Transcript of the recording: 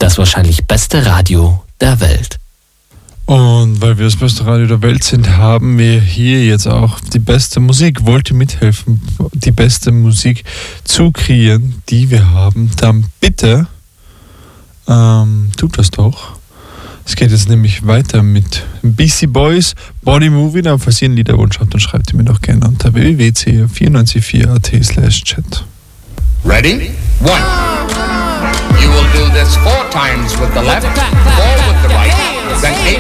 das wahrscheinlich beste Radio der Welt. Und weil wir das beste Radio der Welt sind, haben wir hier jetzt auch die beste Musik. Wollt ihr mithelfen, die beste Musik zu kreieren, die wir haben, dann bitte tut das doch. Es geht jetzt nämlich weiter mit BC Boys, Body Movie. Dann, falls ihr einen Liederwunsch habt, dann schreibt ihr mir doch gerne unter www.c944.at/chat. Ready? 1. You will do this 4 times with the left, 4 with the right, then 8